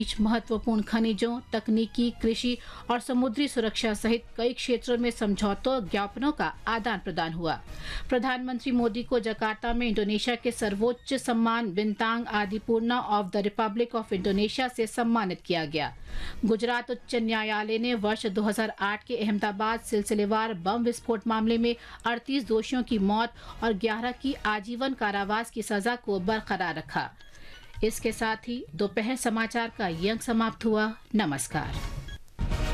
बीच महत्वपूर्ण खनिजों, तकनीकी, कृषि और समुद्री सुरक्षा सहित कई क्षेत्रों में समझौतों और ज्ञापनों का आदान प्रदान हुआ। प्रधानमंत्री मोदी को जकार्ता में इंडोनेशिया के सर्वोच्च सम्मान बिंतांग आदिपूर्णा of the Republic of Indonesia से सम्मानित किया गया। गुजरात उच्च न्यायालय ने वर्ष 2008 के अहमदाबाद सिलसिलेवार बम विस्फोट मामले में 38 दोषियों की मौत और 11 की आजीवन कारावास की सजा को बरकरार रखा। इसके साथ ही दोपहर समाचार का ये अंक समाप्त हुआ। नमस्कार।